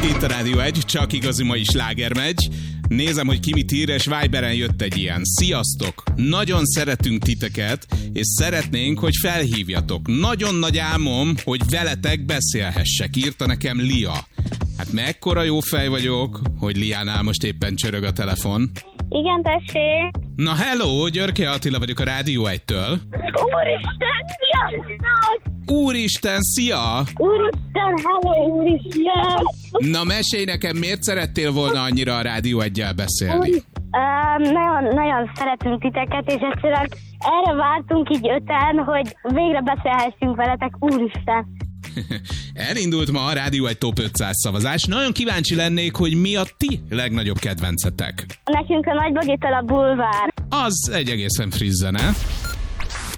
Itt a Rádió 1, csak igazi mai sláger megy. Nézem, hogy ki mit ír, és Viberen jött egy ilyen. Sziasztok! Nagyon szeretünk titeket, és szeretnénk, hogy felhívjatok. Nagyon nagy álmom, hogy veletek beszélhessek, írta nekem Lia. Hát mekkora jó fej vagyok, hogy Liánál most éppen csörög a telefon. Igen, tessék. Na hello, Györke Attila vagyok a Rádió 1-től. Úristen, sziasztok! Úristen, szia! Úristen, hello, úristen! Na mesélj nekem, miért szerettél volna annyira a Rádió 1-jel beszélni? Nagyon szeretünk titeket, és egyszerűen erre vártunk így 5-en, hogy végre beszélhessünk veletek, úristen! Elindult ma a Rádió 1 Top 500 szavazás. Nagyon kíváncsi lennék, hogy mi a ti legnagyobb kedvencetek. Nekünk a Nagybagitól a bulvár. Az egy egészen friss zene.